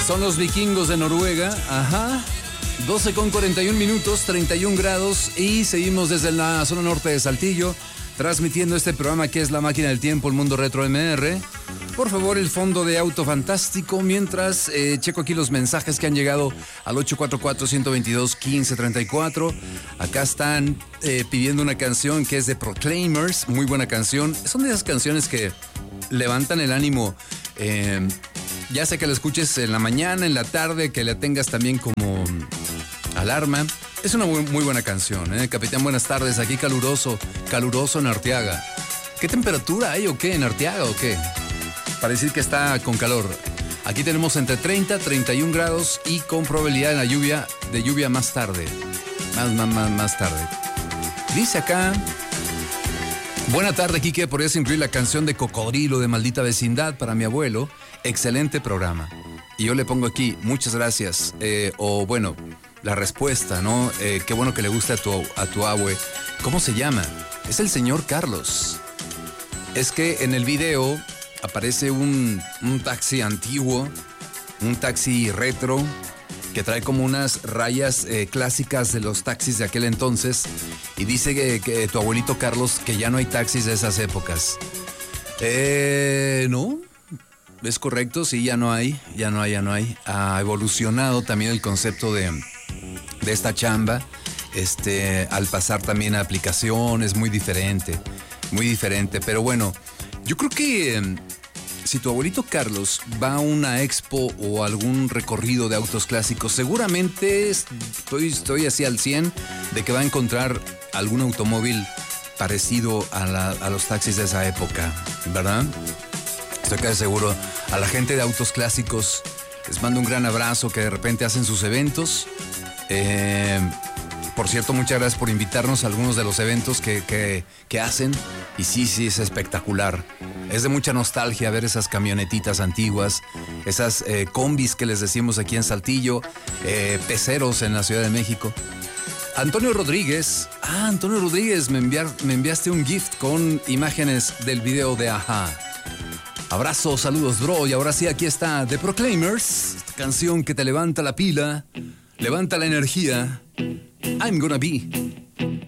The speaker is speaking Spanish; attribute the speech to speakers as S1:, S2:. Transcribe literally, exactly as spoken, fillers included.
S1: Son los vikingos de Noruega, ajá. doce con cuarenta y un minutos, treinta y un grados y seguimos desde la zona norte de Saltillo, transmitiendo este programa que es La Máquina del Tiempo, el Mundo Retro M R. Por favor, el fondo de Auto Fantástico, mientras eh, checo aquí los mensajes que han llegado al ocho cuatro cuatro, uno dos dos, uno cinco tres cuatro. Acá están eh, pidiendo una canción que es de Proclaimers, muy buena canción. Son de esas canciones que levantan el ánimo, eh, ya sea que la escuches en la mañana, en la tarde, que la tengas también como alarma. Es una muy, muy buena canción, ¿eh? Capitán, buenas tardes, aquí caluroso, caluroso en Arteaga. ¿Qué temperatura hay o qué en Arteaga o qué? Para decir que está con calor. Aquí tenemos entre treinta, treinta y un grados y con probabilidad de la lluvia, de lluvia más tarde. Más, más, más, más tarde. Dice acá, buena tarde, Quique, ¿podrías incluir la canción de Cocodrilo de Maldita Vecindad para mi abuelo? Excelente programa. Y yo le pongo aquí, muchas gracias. Eh, o bueno, la respuesta, ¿no? Eh, qué bueno que le gusta a tu, a tu abue. ¿Cómo se llama? Es el señor Carlos. Es que en el video aparece un, un taxi antiguo, un taxi retro, que trae como unas rayas eh, clásicas de los taxis de aquel entonces, y dice que, que tu abuelito Carlos, que ya no hay taxis de esas épocas. Eh, ¿no? ¿Es correcto? Sí, ya no hay, ya no hay, ya no hay. Ha evolucionado también el concepto de, de esta chamba, este, al pasar también a aplicaciones, muy diferente, muy diferente, pero bueno, yo creo que eh, si tu abuelito Carlos va a una expo o algún recorrido de autos clásicos, seguramente estoy, estoy así al cien de que va a encontrar algún automóvil parecido a, la, a los taxis de esa época, ¿verdad? Estoy casi seguro. A la gente de autos clásicos les mando un gran abrazo, que de repente hacen sus eventos. Eh, por cierto, muchas gracias por invitarnos a algunos de los eventos que, que, que hacen. Y sí, sí, es espectacular. Es de mucha nostalgia ver esas camionetitas antiguas, esas eh, combis que les decimos aquí en Saltillo, eh, peceros en la Ciudad de México. Antonio Rodríguez, ah, Antonio Rodríguez, me, enviar, me enviaste un gift con imágenes del video de Ajá. Abrazos, saludos, bro. Y ahora sí, aquí está The Proclaimers, esta canción que te levanta la pila, levanta la energía. I'm gonna be.